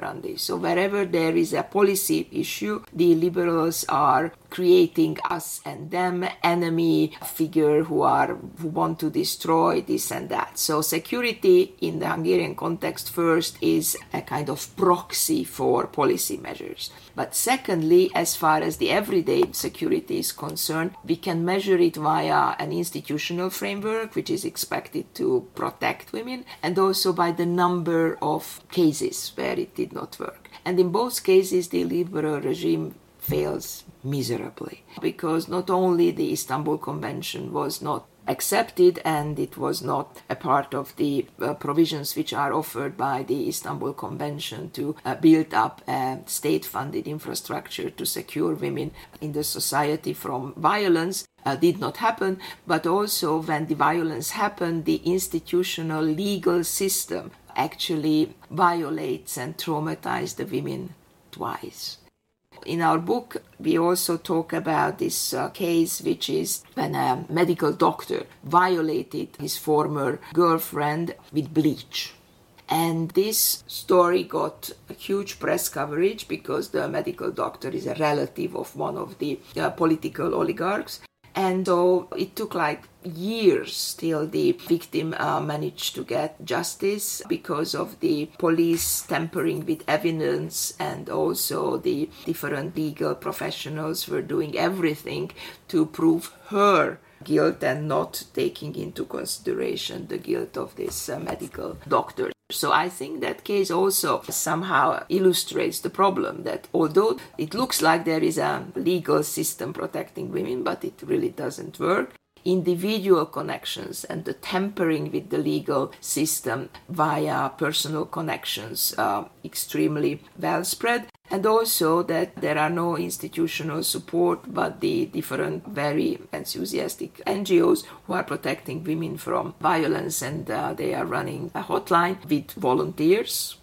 operandi. So wherever there is a policy issue, the liberals are creating us and them, enemy figure who want to destroy this and that. So security in the Hungarian context first is a kind of proxy for policy measures. But secondly, as far as the everyday security is concerned, we can measure it via an institutional framework which is expected to protect women, and also by the number of cases where it did not work. And in both cases, the liberal regime fails miserably, because not only the Istanbul Convention was not accepted and it was not a part of the provisions which are offered by the Istanbul Convention to build up a state-funded infrastructure to secure women in the society from violence, did not happen, but also when the violence happened, the institutional legal system actually violates and traumatizes the women twice. In our book, we also talk about this case, which is when a medical doctor violated his former girlfriend with bleach. And this story got a huge press coverage because the medical doctor is a relative of one of the political oligarchs. And so it took like years till the victim managed to get justice because of the police tampering with evidence, and also the different legal professionals were doing everything to prove her guilt and not taking into consideration the guilt of this medical doctor. So I think that case also somehow illustrates the problem that although it looks like there is a legal system protecting women, but it really doesn't work. Individual connections and the tampering with the legal system via personal connections are extremely well spread. And also that there are no institutional support, but the different very enthusiastic NGOs who are protecting women from violence, and they are running a hotline with volunteers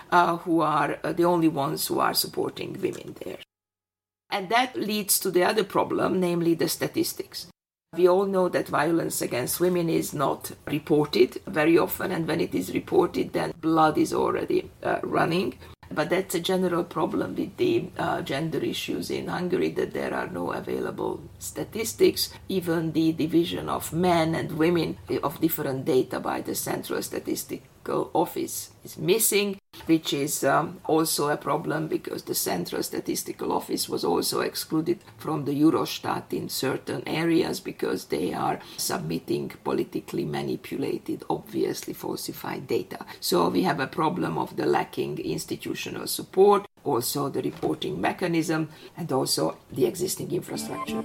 who are the only ones who are supporting women there. And that leads to the other problem, namely the statistics. We all know that violence against women is not reported very often, and when it is reported, then blood is already running. But that's a general problem with the gender issues in Hungary, that there are no available statistics. Even the division of men and women of different data by the Central Statistical Office is missing, which is also a problem because the Central Statistical Office was also excluded from the Eurostat in certain areas because they are submitting politically manipulated, obviously falsified data. So we have a problem of the lacking institutional support, also the reporting mechanism, and also the existing infrastructure.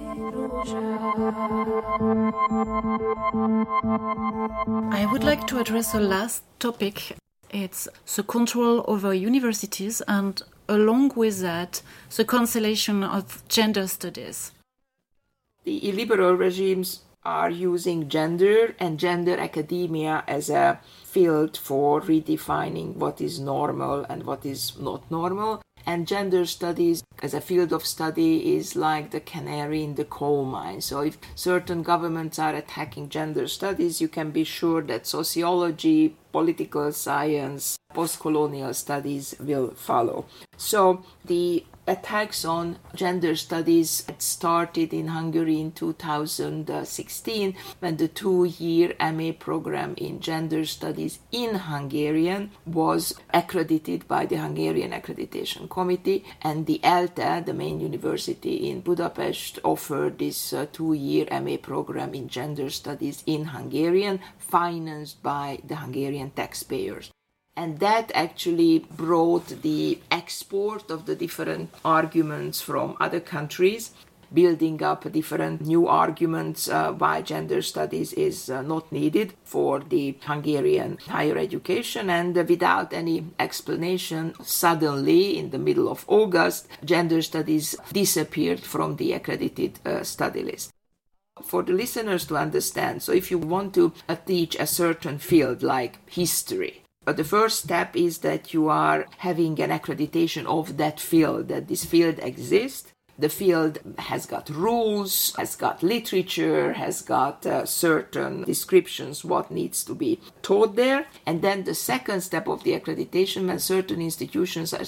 I would like to address a last topic. It's the control over universities and, along with that, the cancellation of gender studies. The illiberal regimes are using gender and gender academia as a field for redefining what is normal and what is not normal. And gender studies as a field of study is like the canary in the coal mine. So if certain governments are attacking gender studies, you can be sure that sociology, political science, post-colonial studies will follow. So the attacks on gender studies started in Hungary in 2016 when the 2-year MA program in gender studies in Hungarian was accredited by the Hungarian Accreditation Committee, and the ELTE, the main university in Budapest, offered this 2-year MA program in gender studies in Hungarian, financed by the Hungarian taxpayers. And that actually brought the export of the different arguments from other countries, building up different new arguments why gender studies is not needed for the Hungarian higher education. And without any explanation, suddenly in the middle of August, gender studies disappeared from the accredited study list. For the listeners to understand, so if you want to teach a certain field like history, but the first step is that you are having an accreditation of that field, that this field exists. The field has got rules, has got literature, has got certain descriptions what needs to be taught there. And then the second step of the accreditation, when certain institutions are